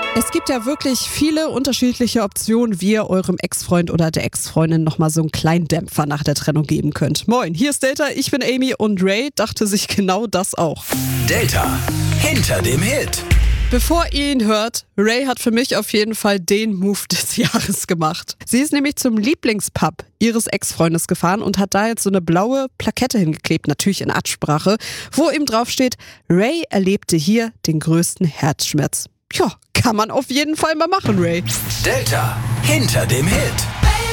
Es gibt ja wirklich viele unterschiedliche Optionen, wie ihr eurem Ex-Freund oder der Ex-Freundin nochmal so einen kleinen Dämpfer nach der Trennung geben könnt. Moin, hier ist Delta, ich bin Amy und Ray dachte sich genau das auch. Delta, hinter dem Hit. Bevor ihr ihn hört, Ray hat für mich auf jeden Fall den Move des Jahres gemacht. Sie ist nämlich zum Lieblingspub ihres Ex-Freundes gefahren und hat da jetzt so eine blaue Plakette hingeklebt, natürlich in Absprache, wo eben drauf steht, Ray erlebte hier den größten Herzschmerz. Ja, kann man auf jeden Fall mal machen, Ray. Delta, hinter dem Hit.